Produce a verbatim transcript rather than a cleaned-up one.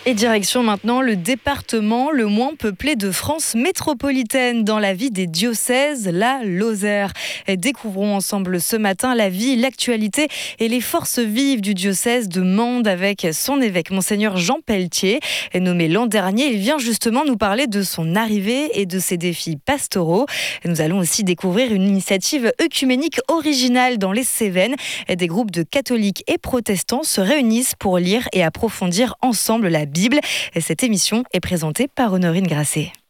Et direction maintenant le département le moins peuplé de France métropolitaine dans la vie des diocèses, la Lozère. Découvrons ensemble ce matin la vie, l'actualité et les forces vives du diocèse de Mende avec son évêque, Monseigneur Jean Pelletier. Nommé l'an dernier, il vient justement nous parler de son arrivée et de ses défis pastoraux. Nous allons aussi découvrir une initiative œcuménique originale dans les Cévennes. Des groupes de catholiques et protestants se réunissent pour lire et approfondir ensemble la Bible. Et cette émission est présentée par Honorine Grasset.